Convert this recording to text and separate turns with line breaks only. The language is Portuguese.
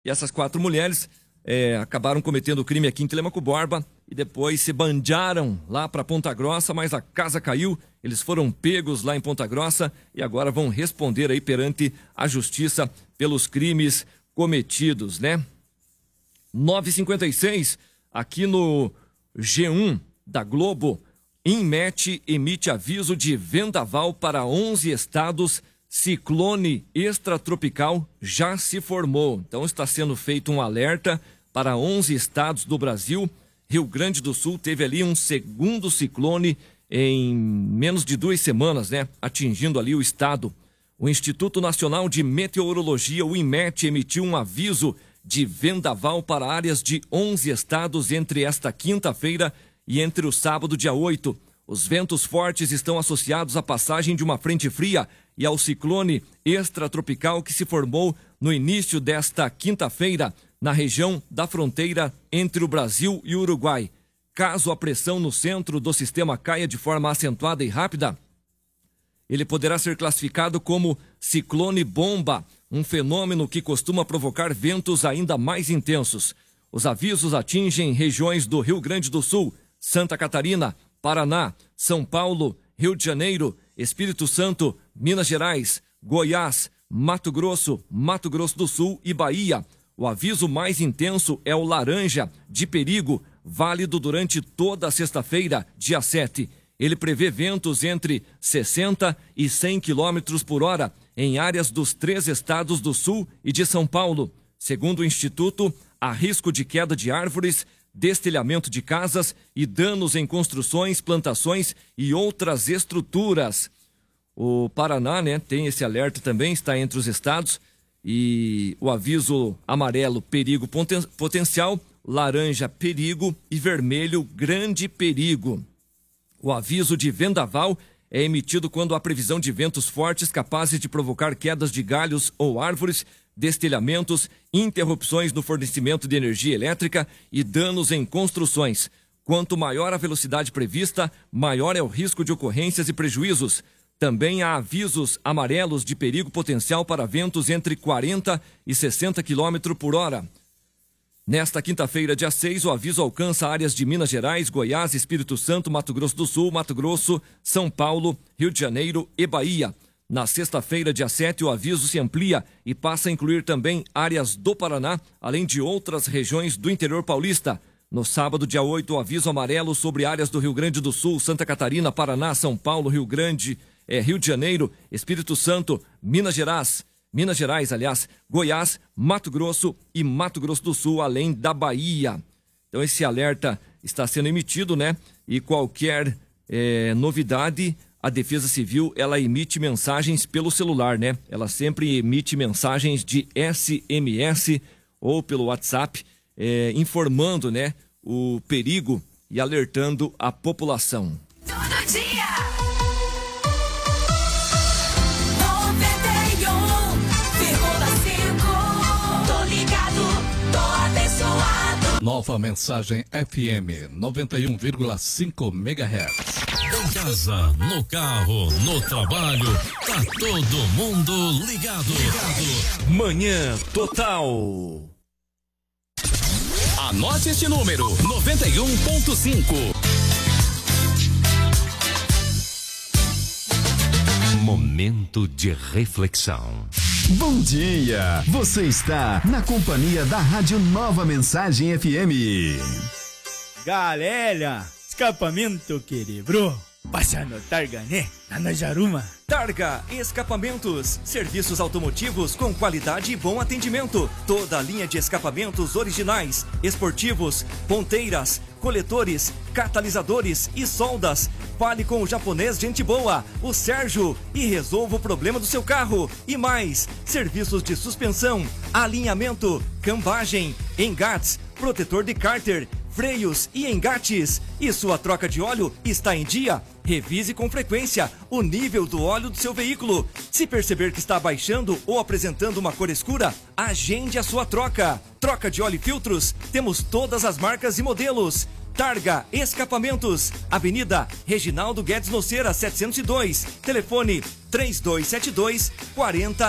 E essas 4 mulheres acabaram cometendo o crime aqui em Telêmaco Borba e depois se bandearam lá para Ponta Grossa, mas a casa caiu, eles foram pegos lá em Ponta Grossa e agora vão responder aí perante a justiça pelos crimes cometidos, né? 9h56, aqui no G1 da Globo, INMET emite aviso de vendaval para 11 estados. Ciclone extratropical já se formou. Então está sendo feito um alerta para 11 estados do Brasil. Rio Grande do Sul teve ali um segundo ciclone em menos de 2 semanas, né? Atingindo ali o estado. O Instituto Nacional de Meteorologia, o INMET, emitiu um aviso de vendaval para áreas de 11 estados entre esta quinta-feira e entre o sábado, dia 8. Os ventos fortes estão associados à passagem de uma frente fria e ao ciclone extratropical que se formou no início desta quinta-feira na região da fronteira entre o Brasil e o Uruguai. Caso a pressão no centro do sistema caia de forma acentuada e rápida, ele poderá ser classificado como ciclone bomba, um fenômeno que costuma provocar ventos ainda mais intensos. Os avisos atingem regiões do Rio Grande do Sul, Santa Catarina, Paraná, São Paulo, Rio de Janeiro, Espírito Santo, Minas Gerais, Goiás, Mato Grosso do Sul e Bahia. O aviso mais intenso é o laranja, de perigo, válido durante toda a sexta-feira, dia 7. Ele prevê ventos entre 60 e 100 km por hora em áreas dos 3 estados do Sul e de São Paulo. Segundo o Instituto, há risco de queda de árvores, destelhamento de casas e danos em construções, plantações e outras estruturas. O Paraná, né, tem esse alerta também, está entre os estados, e o aviso amarelo, perigo potencial, laranja, perigo e vermelho, grande perigo. O aviso de vendaval é emitido quando há previsão de ventos fortes capazes de provocar quedas de galhos ou árvores, destelhamentos, interrupções no fornecimento de energia elétrica e danos em construções. Quanto maior a velocidade prevista, maior é o risco de ocorrências e prejuízos. Também há avisos amarelos de perigo potencial para ventos entre 40 e 60 km por hora. Nesta quinta-feira, dia 6, o aviso alcança áreas de Minas Gerais, Goiás, Espírito Santo, Mato Grosso do Sul, Mato Grosso, São Paulo, Rio de Janeiro e Bahia. Na sexta-feira, dia 7, o aviso se amplia e passa a incluir também áreas do Paraná, além de outras regiões do interior paulista. No sábado, dia 8, o aviso amarelo sobre áreas do Rio Grande do Sul, Santa Catarina, Paraná, São Paulo, Rio de Janeiro, Espírito Santo, Minas Gerais, Goiás, Mato Grosso e Mato Grosso do Sul, além da Bahia. Então esse alerta está sendo emitido, né? E qualquer novidade, a Defesa Civil, ela emite mensagens pelo celular, né? Ela sempre emite mensagens de SMS ou pelo WhatsApp, informando, né, o perigo e alertando a população.
Todo dia! 91,5. Tô ligado, tô abençoado.
Nova Mensagem FM 91,5 MHz.
Em casa, no carro, no trabalho, tá todo mundo ligado.
Manhã Total.
Anote este número: 91,5. Momento de reflexão.
Bom dia! Você está na companhia da Rádio Nova Mensagem FM.
Galera, escapamento quebrou. Passa no Targa, né? Lá na Jaruma.
Targa Escapamentos, serviços automotivos com qualidade e bom atendimento. Toda a linha de escapamentos originais, esportivos, ponteiras, coletores, catalisadores e soldas. Fale com o japonês gente boa, o Sérgio, e resolva o problema do seu carro. E mais, serviços de suspensão, alinhamento, cambagem, engates, protetor de cárter, freios e engates. E sua troca de óleo está em dia? Revise com frequência o nível do óleo do seu veículo. Se perceber que está baixando ou apresentando uma cor escura, agende a sua troca. Troca de óleo e filtros, temos todas as marcas e modelos. Targa Escapamentos, Avenida Reginaldo Guedes Noceira, 702. Telefone 3272 40